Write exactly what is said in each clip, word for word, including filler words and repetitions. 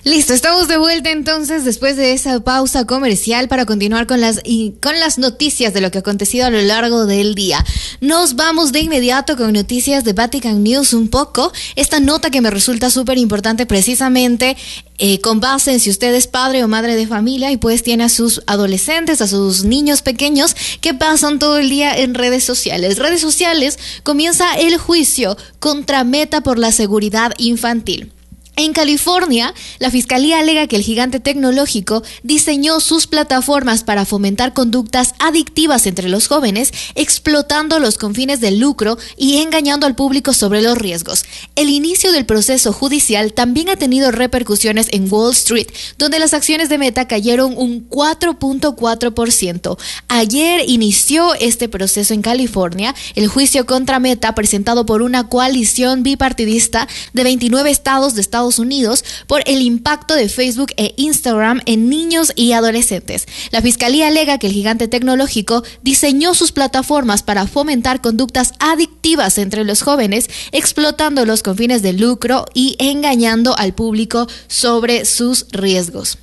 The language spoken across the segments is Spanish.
Listo, estamos de vuelta entonces después de esa pausa comercial para continuar con las, y, con las noticias de lo que ha acontecido a lo largo del día. Nos vamos de inmediato con noticias de Vatican News un poco. Esta nota que me resulta súper importante precisamente eh, con base en si usted es padre o madre de familia y pues tiene a sus adolescentes, a sus niños pequeños que pasan todo el día en redes sociales. Redes sociales comienza el juicio contra Meta por la seguridad infantil. En California, la fiscalía alega que el gigante tecnológico diseñó sus plataformas para fomentar conductas adictivas entre los jóvenes, explotándolos con fines de lucro y engañando al público sobre los riesgos. El inicio del proceso judicial también ha tenido repercusiones en Wall Street, donde las acciones de Meta cayeron un cuatro punto cuatro por ciento. Ayer inició este proceso en California, el juicio contra Meta presentado por una coalición bipartidista de veintinueve estados de Estados Unidos por el impacto de Facebook e Instagram en niños y adolescentes. La fiscalía alega que el gigante tecnológico diseñó sus plataformas para fomentar conductas adictivas entre los jóvenes, explotándolos con fines de lucro y engañando al público sobre sus riesgos.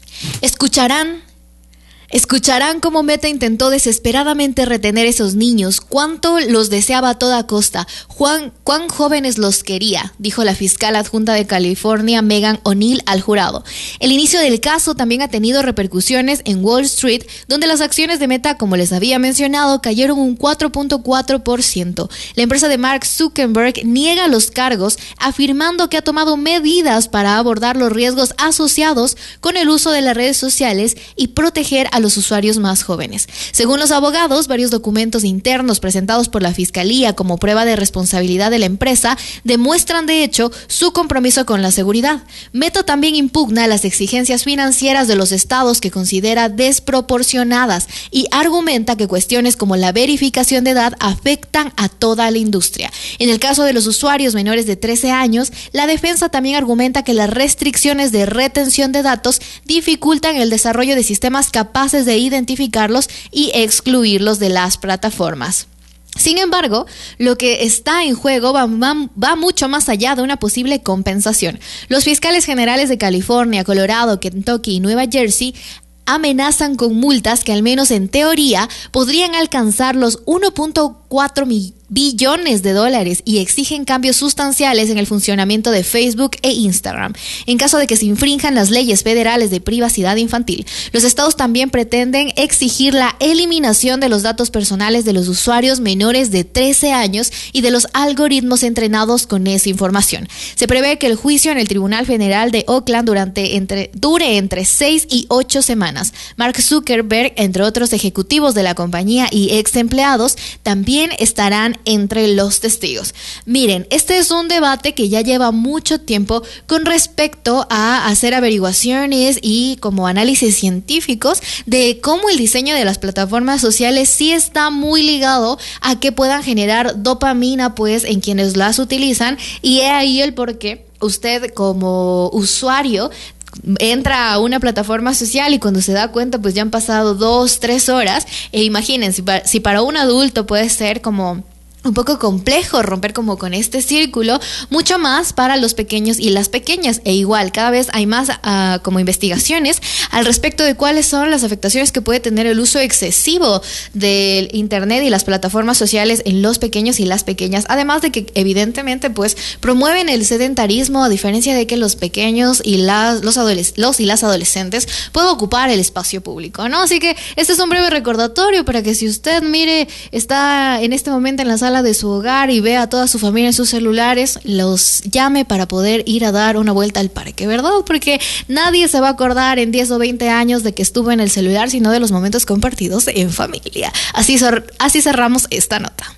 Escucharán Escucharán cómo Meta intentó desesperadamente retener esos niños, cuánto los deseaba a toda costa, Juan, cuán jóvenes los quería, dijo la fiscal adjunta de California, Megan O'Neill, al jurado. El inicio del caso también ha tenido repercusiones en Wall Street, donde las acciones de Meta, como les había mencionado, cayeron un cuatro punto cuatro por ciento. La empresa de Mark Zuckerberg niega los cargos, afirmando que ha tomado medidas para abordar los riesgos asociados con el uso de las redes sociales y proteger a a los usuarios más jóvenes. Según los abogados, varios documentos internos presentados por la Fiscalía como prueba de responsabilidad de la empresa demuestran de hecho su compromiso con la seguridad. Meta también impugna las exigencias financieras de los estados que considera desproporcionadas y argumenta que cuestiones como la verificación de edad afectan a toda la industria. En el caso de los usuarios menores de trece años, la defensa también argumenta que las restricciones de retención de datos dificultan el desarrollo de sistemas capaces de identificarlos y excluirlos de las plataformas. Sin embargo, lo que está en juego va, va, va mucho más allá de una posible compensación. Los fiscales generales de California, Colorado, Kentucky y Nueva Jersey amenazan con multas que al menos en teoría podrían alcanzar los uno punto cuatro billones de dólares y exigen cambios sustanciales en el funcionamiento de Facebook e Instagram en caso de que se infrinjan las leyes federales de privacidad infantil. Los estados también pretenden exigir la eliminación de los datos personales de los usuarios menores de trece años y de los algoritmos entrenados con esa información. Se prevé que el juicio en el Tribunal Federal de Oakland durante, entre, dure entre seis y ocho semanas. Mark Zuckerberg, entre otros ejecutivos de la compañía y ex empleados, también estarán entre los testigos. Miren, este es un debate que ya lleva mucho tiempo con respecto a hacer averiguaciones y como análisis científicos de cómo el diseño de las plataformas sociales sí está muy ligado a que puedan generar dopamina pues en quienes las utilizan, y he ahí el por qué usted como usuario entra a una plataforma social y cuando se da cuenta pues ya han pasado dos, tres horas, e imagínense, si para un adulto puede ser como un poco complejo romper como con este círculo, mucho más para los pequeños y las pequeñas. E igual, cada vez hay más uh, como investigaciones al respecto de cuáles son las afectaciones que puede tener el uso excesivo del internet y las plataformas sociales en los pequeños y las pequeñas. Además de que evidentemente pues promueven el sedentarismo, a diferencia de que los pequeños y las, los, adoles- los y las adolescentes pueden ocupar el espacio público, ¿no? Así que este es un breve recordatorio para que si usted, mire, está en este momento en la sala de su hogar y ve a toda su familia en sus celulares, los llame para poder ir a dar una vuelta al parque, ¿verdad? Porque nadie se va a acordar en diez o veinte años de que estuvo en el celular, sino de los momentos compartidos en familia. Así, así cerramos esta nota.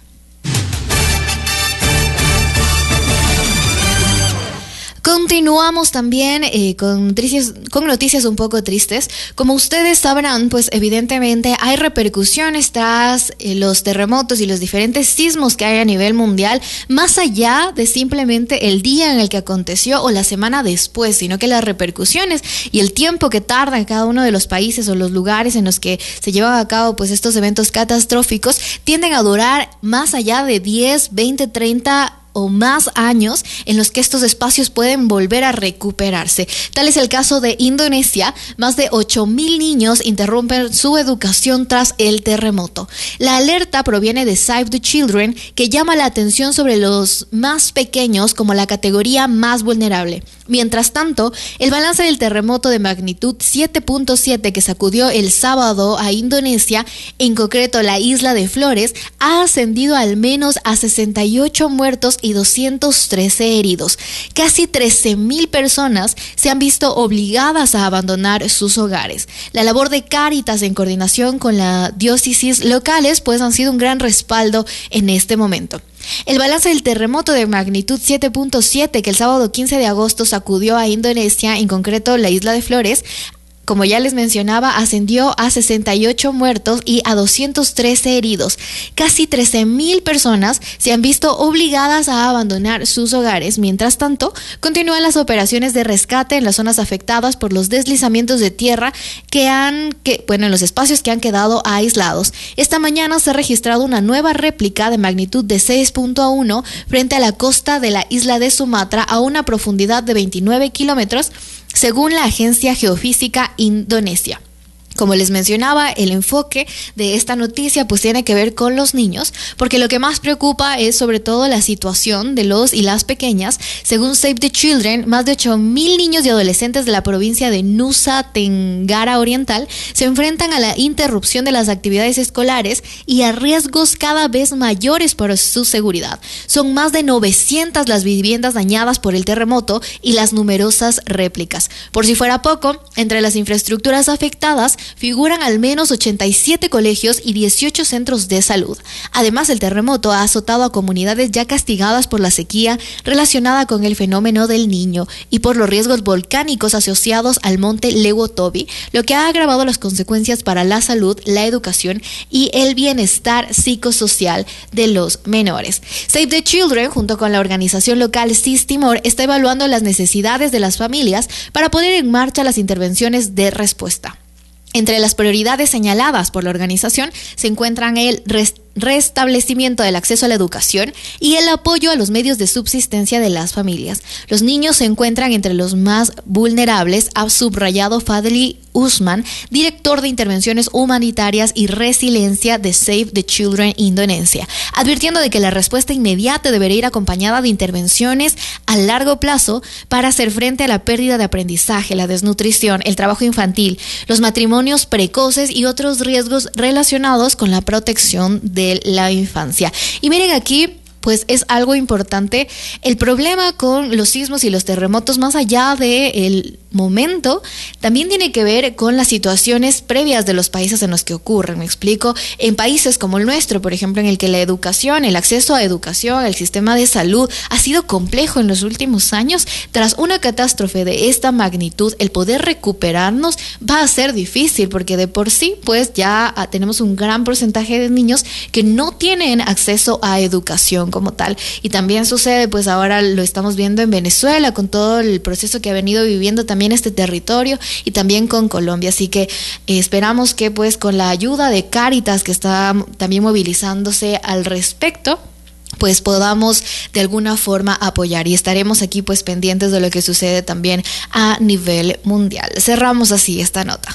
Continuamos también eh, con, noticias, con noticias un poco tristes. Como ustedes sabrán, pues evidentemente hay repercusiones tras eh, los terremotos y los diferentes sismos que hay a nivel mundial, más allá de simplemente el día en el que aconteció o la semana después, sino que las repercusiones y el tiempo que tarda en cada uno de los países o los lugares en los que se llevan a cabo pues estos eventos catastróficos tienden a durar más allá de diez, veinte, treinta o más años en los que estos espacios pueden volver a recuperarse. Tal es el caso de Indonesia. Más de ocho mil niños interrumpen su educación tras el terremoto. La alerta proviene de Save the Children, que llama la atención sobre los más pequeños como la categoría más vulnerable. Mientras tanto, el balance del terremoto de magnitud siete punto siete que sacudió el sábado a Indonesia, en concreto la isla de Flores, ha ascendido al menos a sesenta y ocho muertos y doscientos trece heridos. Casi trece mil personas se han visto obligadas a abandonar sus hogares. La labor de Cáritas en coordinación con las diócesis locales pues han sido un gran respaldo en este momento. El balance del terremoto de magnitud siete punto siete que el sábado quince de agosto sacudió a Indonesia, en concreto la isla de Flores, como ya les mencionaba, ascendió a sesenta y ocho muertos y a doscientos trece heridos. Casi trece mil personas se han visto obligadas a abandonar sus hogares. Mientras tanto, continúan las operaciones de rescate en las zonas afectadas por los deslizamientos de tierra que han, que, bueno, en los espacios que han quedado aislados. Esta mañana se ha registrado una nueva réplica de magnitud de seis punto uno frente a la costa de la isla de Sumatra a una profundidad de veintinueve kilómetros, según la Agencia Geofísica Indonesia. Como les mencionaba, el enfoque de esta noticia pues tiene que ver con los niños, porque lo que más preocupa es sobre todo la situación de los y las pequeñas. Según Save the Children, más de ocho mil niños y adolescentes de la provincia de Nusa Tenggara Oriental se enfrentan a la interrupción de las actividades escolares y a riesgos cada vez mayores por su seguridad. Son más de novecientas las viviendas dañadas por el terremoto y las numerosas réplicas. Por si fuera poco, entre las infraestructuras afectadas figuran al menos ochenta y siete colegios y dieciocho centros de salud. Además, el terremoto ha azotado a comunidades ya castigadas por la sequía relacionada con el fenómeno del Niño y por los riesgos volcánicos asociados al monte Lewotobi, lo que ha agravado las consecuencias para la salud, la educación y el bienestar psicosocial de los menores. Save the Children, junto con la organización local Sis Timor, está evaluando las necesidades de las familias para poner en marcha las intervenciones de respuesta. Entre las prioridades señaladas por la organización se encuentran el rest- restablecimiento del acceso a la educación y el apoyo a los medios de subsistencia de las familias. Los niños se encuentran entre los más vulnerables, ha subrayado Fadli Usman, director de Intervenciones Humanitarias y Resiliencia de Save the Children Indonesia, advirtiendo de que la respuesta inmediata debería ir acompañada de intervenciones a largo plazo para hacer frente a la pérdida de aprendizaje, la desnutrición, el trabajo infantil, los matrimonios precoces y otros riesgos relacionados con la protección de la infancia. Y miren aquí, pues es algo importante. El problema con los sismos y los terremotos, más allá del momento, también tiene que ver con las situaciones previas de los países en los que ocurren. Me explico. En países como el nuestro, por ejemplo, en el que la educación, el acceso a educación, el sistema de salud ha sido complejo en los últimos años, tras una catástrofe de esta magnitud, el poder recuperarnos va a ser difícil, porque de por sí, pues ya tenemos un gran porcentaje de niños que no tienen acceso a educación como tal. Y también sucede, pues ahora lo estamos viendo en Venezuela, con todo el proceso que ha venido viviendo también este territorio, y también con Colombia. Así que eh, esperamos que pues con la ayuda de Cáritas, que está también movilizándose al respecto, pues podamos de alguna forma apoyar, y estaremos aquí pues pendientes de lo que sucede también a nivel mundial. Cerramos así esta nota.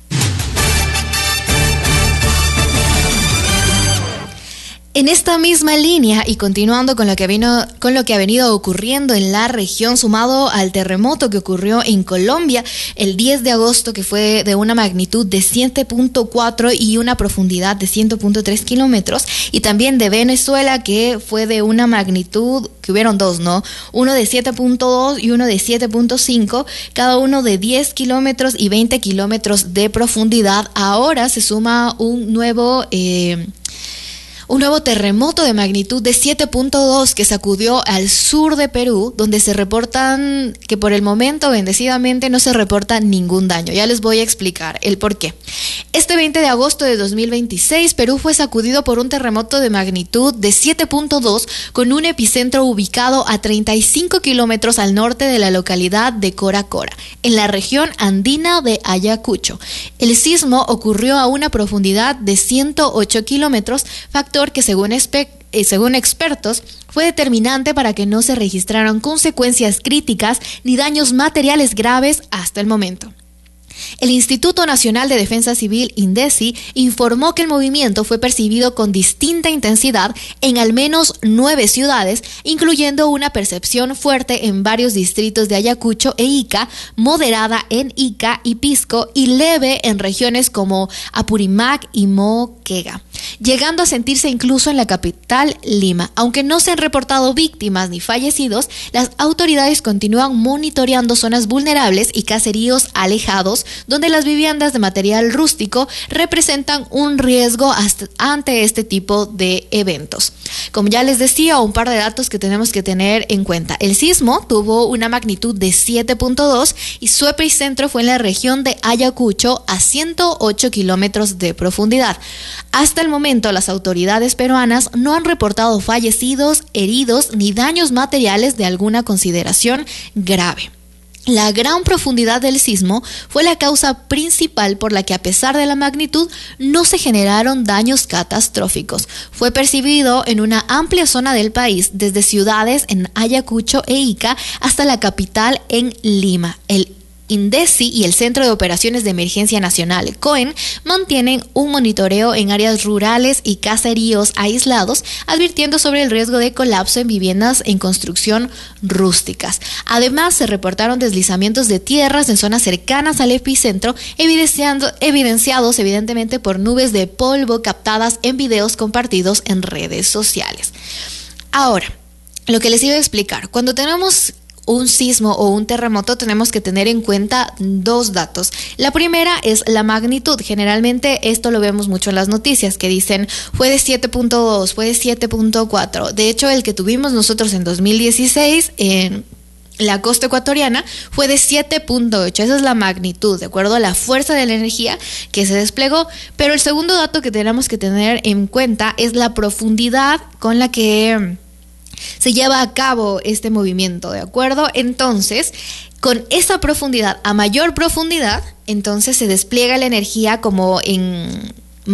En esta misma línea y continuando con lo que vino, con lo que ha venido ocurriendo en la región, sumado al terremoto que ocurrió en Colombia el diez de agosto, que fue de una magnitud de siete punto cuatro y una profundidad de cien punto tres kilómetros, y también de Venezuela, que fue de una magnitud, que hubieron dos, ¿no? Uno de siete punto dos y uno de siete punto cinco, cada uno de diez kilómetros y veinte kilómetros de profundidad. Ahora se suma un nuevo... Eh, Un nuevo terremoto de magnitud de siete punto dos que sacudió al sur de Perú, donde se reportan que por el momento, bendecidamente, no se reporta ningún daño. Ya les voy a explicar el por qué. Este veinte de agosto de dos mil veintiséis, Perú fue sacudido por un terremoto de magnitud de siete punto dos con un epicentro ubicado a treinta y cinco kilómetros al norte de la localidad de Cora Cora, en la región andina de Ayacucho. El sismo ocurrió a una profundidad de ciento ocho kilómetros, factor factor que según, espe- eh, según expertos fue determinante para que no se registraran consecuencias críticas ni daños materiales graves hasta el momento. El Instituto Nacional de Defensa Civil, INDECI, informó que el movimiento fue percibido con distinta intensidad en al menos nueve ciudades, incluyendo una percepción fuerte en varios distritos de Ayacucho e Ica, moderada en Ica y Pisco y leve en regiones como Apurímac y Moquegua, llegando a sentirse incluso en la capital, Lima. Aunque no se han reportado víctimas ni fallecidos, las autoridades continúan monitoreando zonas vulnerables y caseríos alejados, donde las viviendas de material rústico representan un riesgo hasta ante este tipo de eventos. Como ya les decía, un par de datos que tenemos que tener en cuenta. El sismo tuvo una magnitud de siete punto dos y su epicentro fue en la región de Ayacucho, a ciento ocho kilómetros de profundidad. Hasta el momento, las autoridades peruanas no han reportado fallecidos, heridos ni daños materiales de alguna consideración grave. La gran profundidad del sismo fue la causa principal por la que, a pesar de la magnitud, no se generaron daños catastróficos. Fue percibido en una amplia zona del país, desde ciudades en Ayacucho e Ica hasta la capital en Lima. El INDECI y el Centro de Operaciones de Emergencia Nacional, COEN, mantienen un monitoreo en áreas rurales y caseríos aislados, advirtiendo sobre el riesgo de colapso en viviendas en construcción rústicas. Además, se reportaron deslizamientos de tierras en zonas cercanas al epicentro, evidenciando, evidenciados evidentemente por nubes de polvo captadas en videos compartidos en redes sociales. Ahora, lo que les iba a explicar, cuando tenemos un sismo o un terremoto tenemos que tener en cuenta dos datos. La primera es la magnitud. Generalmente esto lo vemos mucho en las noticias que dicen fue de siete punto dos, fue de siete punto cuatro. De hecho, el que tuvimos nosotros en dos mil dieciséis en la costa ecuatoriana fue de siete punto ocho. Esa es la magnitud, de acuerdo a la fuerza de la energía que se desplegó. Pero el segundo dato que tenemos que tener en cuenta es la profundidad con la que se lleva a cabo este movimiento, ¿de acuerdo? Entonces, con esa profundidad, a mayor profundidad, entonces se despliega la energía como en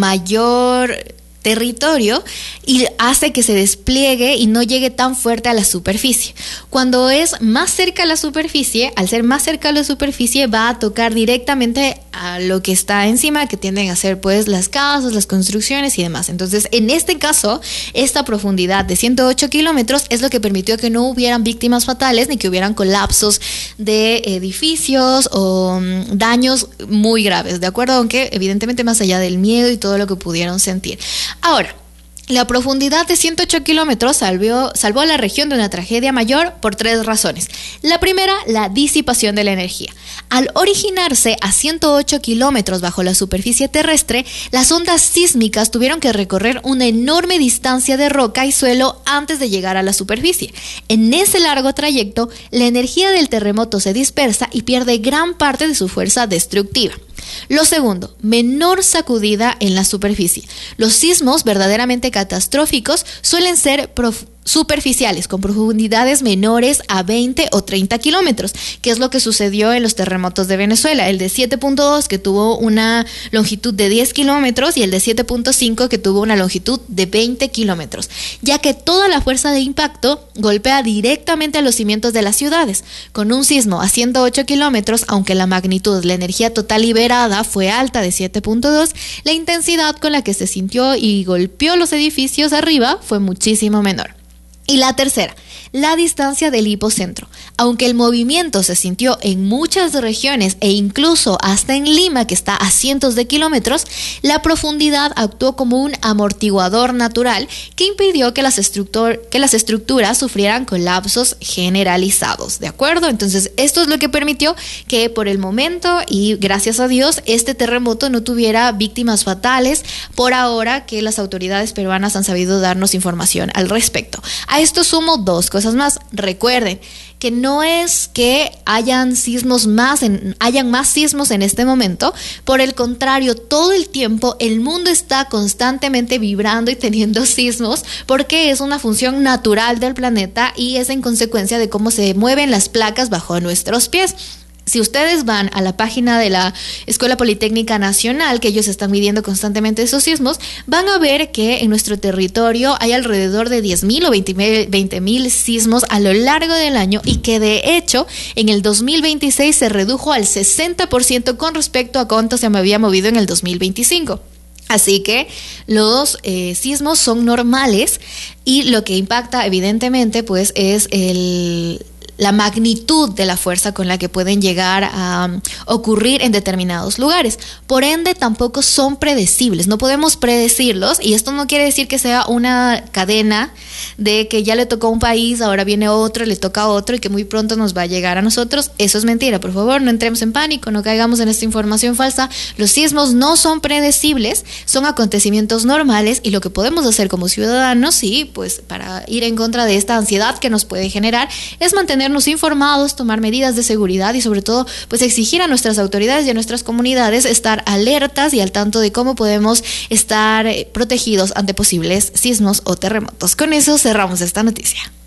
mayor territorio y hace que se despliegue y no llegue tan fuerte a la superficie. Cuando es más cerca a la superficie, al ser más cerca a la superficie, va a tocar directamente a lo que está encima, que tienden a ser pues las casas, las construcciones y demás. Entonces, en este caso, esta profundidad de ciento ocho kilómetros es lo que permitió que no hubieran víctimas fatales ni que hubieran colapsos de edificios o um, daños muy graves, ¿de acuerdo? Aunque evidentemente más allá del miedo y todo lo que pudieron sentir. Ahora, la profundidad de ciento ocho kilómetros salvó, salvó a la región de una tragedia mayor por tres razones. La primera, la disipación de la energía. Al originarse a ciento ocho kilómetros bajo la superficie terrestre, las ondas sísmicas tuvieron que recorrer una enorme distancia de roca y suelo antes de llegar a la superficie. En ese largo trayecto, la energía del terremoto se dispersa y pierde gran parte de su fuerza destructiva. Lo segundo, menor sacudida en la superficie. Los sismos verdaderamente catastróficos suelen ser prof- superficiales, con profundidades menores a veinte o treinta kilómetros, que es lo que sucedió en los terremotos de Venezuela, el de siete punto dos que tuvo una longitud de diez kilómetros y el de siete punto cinco que tuvo una longitud de veinte kilómetros, ya que toda la fuerza de impacto golpea directamente a los cimientos de las ciudades. Con un sismo a ciento ocho kilómetros, aunque la magnitud, la energía total liberada fue alta de siete punto dos, la intensidad con la que se sintió y golpeó los edificios arriba fue muchísimo menor. Y la tercera, la distancia del hipocentro. Aunque el movimiento se sintió en muchas regiones e incluso hasta en Lima, que está a cientos de kilómetros, la profundidad actuó como un amortiguador natural que impidió que las, estructur- que las estructuras sufrieran colapsos generalizados, ¿de acuerdo? Entonces, esto es lo que permitió que por el momento, y gracias a Dios, este terremoto no tuviera víctimas fatales, por ahora que las autoridades peruanas han sabido darnos información al respecto. A esto sumo dos cosas más. Recuerden que no es que hayan sismos más en, hayan más sismos en este momento. Por el contrario, todo el tiempo el mundo está constantemente vibrando y teniendo sismos porque es una función natural del planeta y es en consecuencia de cómo se mueven las placas bajo nuestros pies. Si ustedes van a la página de la Escuela Politécnica Nacional, que ellos están midiendo constantemente esos sismos, van a ver que en nuestro territorio hay alrededor de diez mil o veinte mil sismos a lo largo del año, y que de hecho en el dos mil veintiséis se redujo al sesenta por ciento con respecto a cuánto se me había movido en el dos mil veinticinco. Así que los eh, sismos son normales, y lo que impacta evidentemente pues es el... la magnitud de la fuerza con la que pueden llegar a um, ocurrir en determinados lugares. Por ende, tampoco son predecibles. No podemos predecirlos, y esto no quiere decir que sea una cadena de que ya le tocó a un país, ahora viene otro, le toca a otro y que muy pronto nos va a llegar a nosotros. Eso es mentira. Por favor, no entremos en pánico, no caigamos en esta información falsa. Los sismos no son predecibles, son acontecimientos normales, y lo que podemos hacer como ciudadanos, sí, pues para ir en contra de esta ansiedad que nos puede generar, es mantener informados, tomar medidas de seguridad y sobre todo pues exigir a nuestras autoridades y a nuestras comunidades estar alertas y al tanto de cómo podemos estar protegidos ante posibles sismos o terremotos. Con eso cerramos esta noticia.